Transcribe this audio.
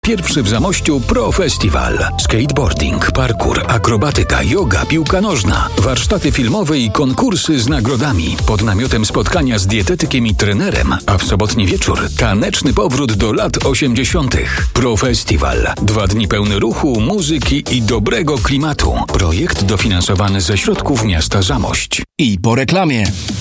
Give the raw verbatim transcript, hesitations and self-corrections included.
Pierwszy w Zamościu Pro Festival. Skateboarding, parkour, akrobatyka, yoga, piłka nożna, warsztaty filmowe i konkursy z nagrodami. Pod namiotem spotkania z dietetykiem i trenerem, a w sobotni wieczór taneczny powrót do lat osiemdziesiątych. Pro Festival. Dwa dni pełne ruchu, muzyki i dobrego klimatu. Projekt dofinansowany ze środków miasta Zamość. I po reklamie.